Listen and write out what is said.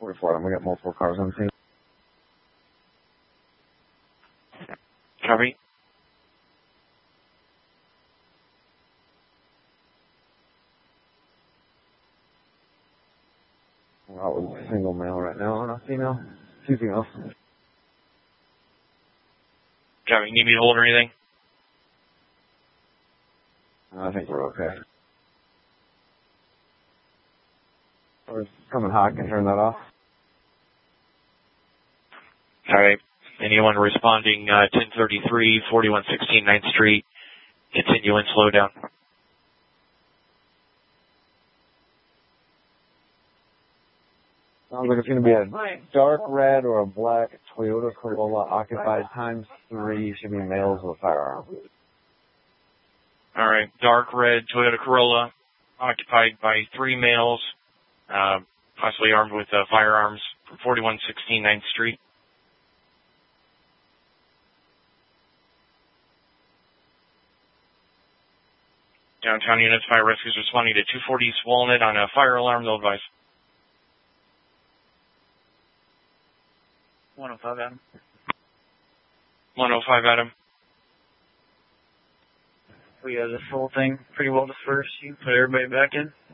44. I'm gonna get multiple cars on the scene. Copy. We're out with a single male right now and a female. 2 females. Copy. Need me to hold or anything? I think we're okay. We're coming hot. Can turn that off. All right. Anyone responding, 1033, 4116 9th Street, continue and slow down. Sounds like it's going to be a dark red or a black Toyota Corolla occupied times 3. Should be males with a firearm. All right. Dark red Toyota Corolla, occupied by 3 males, possibly armed with firearms, 4116 9th Street. Downtown units, fire rescues responding to 240 East Walnut on a fire alarm. They'll advise. 105 Adam. 105 Adam. We have this whole thing pretty well dispersed. You can put everybody back in.